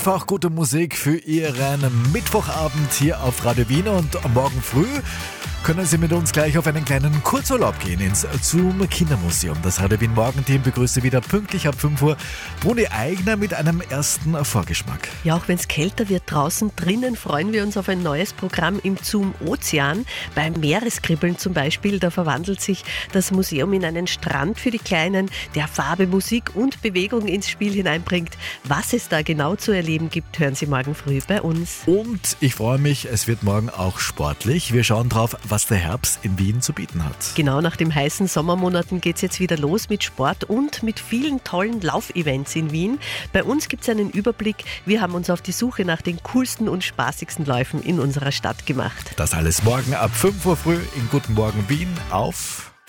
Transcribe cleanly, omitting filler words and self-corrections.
Einfach gute Musik für Ihren Mittwochabend hier auf Radio Wien. Und morgen früh können Sie mit uns gleich auf einen kleinen Kurzurlaub gehen ins Zoom Kindermuseum. Das Radio Wien Morgenteam begrüßt Sie wieder pünktlich ab 5 Uhr. Bruni Eigner mit einem ersten Vorgeschmack. Ja, auch wenn es kälter wird draußen, drinnen freuen wir uns auf ein neues Programm im Zoom Ozean. Beim Meereskribbeln zum Beispiel, da verwandelt sich das Museum in einen Strand für die Kleinen, der Farbe, Musik und Bewegung ins Spiel hineinbringt. Was es da genau zu erleben gibt, hören Sie morgen früh bei uns. Und ich freue mich, es wird morgen auch sportlich. Wir schauen drauf, was der Herbst in Wien zu bieten hat. Genau nach den heißen Sommermonaten geht es jetzt wieder los mit Sport und mit vielen tollen Laufevents in Wien. Bei uns gibt es einen Überblick. Wir haben uns auf die Suche nach den coolsten und spaßigsten Läufen in unserer Stadt gemacht. Das alles morgen ab 5 Uhr früh in Guten Morgen Wien auf